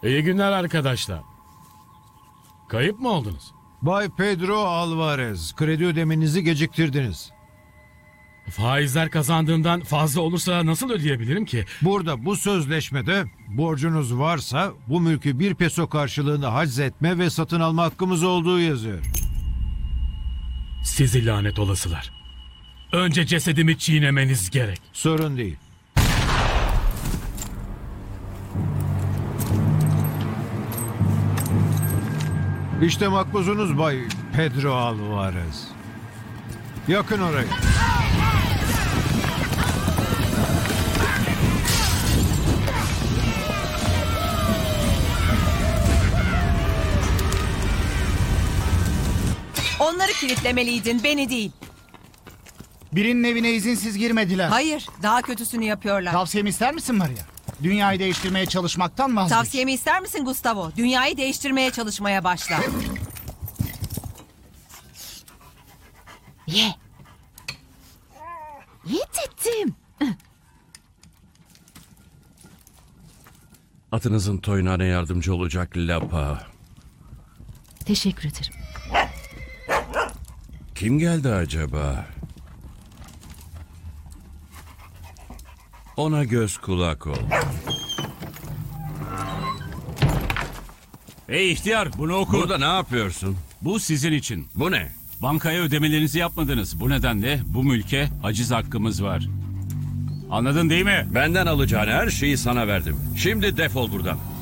İyi günler arkadaşlar. Kayıp mı oldunuz? Bay Pedro Alvarez, kredi ödemenizi geciktirdiniz. Faizler kazandığımdan fazla olursa nasıl ödeyebilirim ki? Burada bu sözleşmede borcunuz varsa bu mülkü 1 peso karşılığında haczetme ve satın alma hakkımız olduğu yazıyor. Sizi lanet olasılar. Önce cesedimi çiğnemeniz gerek. Sorun değil. İşte makbuzunuz Bay Pedro Alvarez. Yakın orayı. Onları kilitlemeliydin, beni değil. Birinin evine izinsiz girmediler. Hayır, daha kötüsünü yapıyorlar. Tavsiyemi ister misin Maria? Dünyayı değiştirmeye çalışmaktan vazgeç. Tavsiyemi ister misin Gustavo? Dünyayı değiştirmeye çalışmaya başla. Ye. Ye dedim. Atınızın toynağına yardımcı olacak lapa. Teşekkür ederim. Kim geldi acaba? Ona göz kulak ol. Hey ihtiyar, bunu oku. Burada ne yapıyorsun? Bu sizin için. Bu ne? Bankaya ödemelerinizi yapmadınız. Bu nedenle bu mülke haciz hakkımız var. Anladın değil mi? Benden alacağın her şeyi sana verdim. Şimdi defol buradan.